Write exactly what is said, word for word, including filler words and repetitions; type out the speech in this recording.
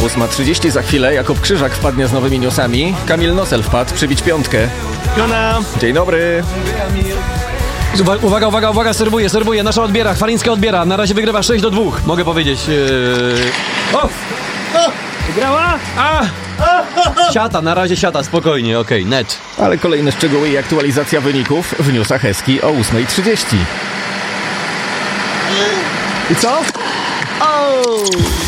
ósma trzydzieści za chwilę. Jakub Krzyżak wpadnie z nowymi newsami. Kamil Nosel wpadł przybić piątkę. Jona. Dzień dobry. Uwaga, uwaga, uwaga, serwuje, serwuje. Nasza odbiera, Chwalińska odbiera. Na razie wygrywa sześć do dwóch. Mogę powiedzieć. Yy... O! Wygrała? A! Siata, na razie siata, spokojnie, okej, okay, net. Ale kolejne szczegóły i aktualizacja wyników w newsach Eski o ósma trzydzieści. I co? O!